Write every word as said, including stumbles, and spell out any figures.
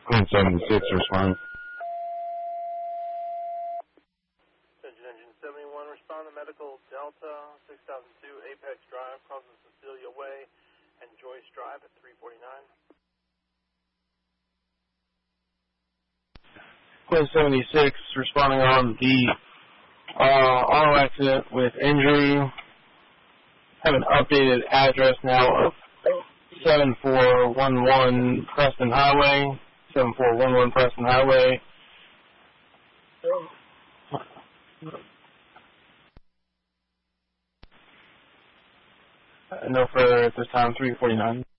Queen seventy-six, respond. Engine Engine seventy-one, respond to Medical Delta, six thousand two, Apex Drive, crossing Cecilia Way and Joyce Drive at three forty-nine. Queen seventy-six, responding on the uh, auto accident with injury. Have an updated address now of seven four one one Preston Highway. seven four one one Preston Highway. Uh, no further at this time, three forty-nine.